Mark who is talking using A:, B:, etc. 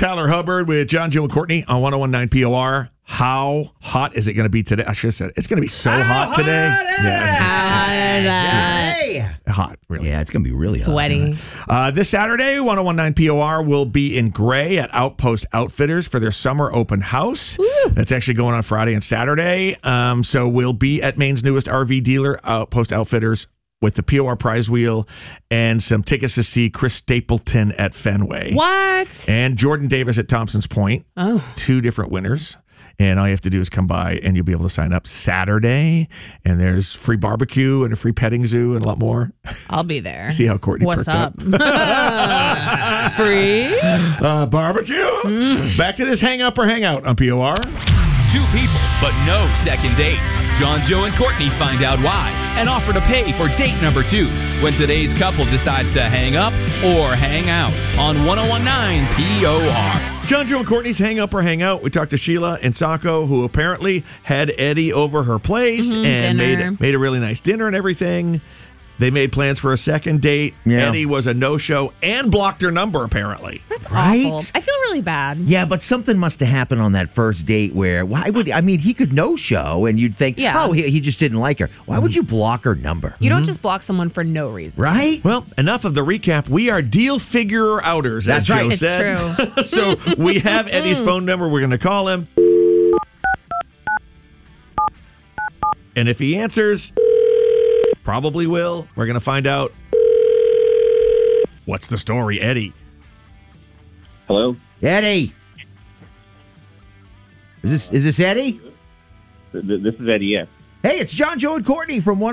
A: Tyler Hubbard with John, Joe, and Courtney on 101.9 POR. How hot is it going to be today? I should have said it's going to be so hot today. Hot, really.
B: Yeah, it's going to be really
C: sweaty.
B: hot.
A: This Saturday, 101.9 POR will be in Gray at Outpost Outfitters for their summer open house.
C: Woo.
A: That's actually going on Friday and Saturday. So we'll be at Maine's newest RV dealer, Outpost Outfitters, with the POR prize wheel and some tickets to see Chris Stapleton at Fenway.
C: What?
A: And Jordan Davis at Thompson's Point.
C: Oh.
A: 2 different winners. And all you have to do is come by and you'll be able to sign up Saturday. And there's free barbecue and a free petting zoo and a lot more.
C: I'll be there.
A: See how Courtney
C: What's
A: perked
C: up? Free?
A: Barbecue? Back to this hang up or hang out on POR.
D: 2 people, but no second date. John, Joe, and Courtney find out why and offer to pay for date number 2 when today's couple decides to hang up or hang out on 101.9 POR.
A: John, Joe, and Courtney's hang up or hang out. We talked to Sheila and Sacco, who apparently had Eddie over her place and made a really nice dinner and everything. They made plans for a second date.
B: Yeah.
A: Eddie was a no-show and blocked her number, apparently.
C: That's
B: Right?
C: awful. I feel really bad.
B: Yeah, but something must have happened on that first date where, he could no-show and you'd think,
C: Yeah.
B: he just didn't like her. Why would you block her number?
C: You don't just block someone for no reason.
B: Right?
A: Well, enough of the recap. We are deal figure outers, as
B: That's right.
A: Joe
C: It's
A: said.
C: true.
A: So we have Eddie's phone number. We're going to call him. And if he answers, probably will. We're going to find out. What's the story, Eddie?
E: Hello?
B: Eddie. Is this Eddie?
E: This is Eddie, yes.
B: Hey, it's John, Joe, and Courtney from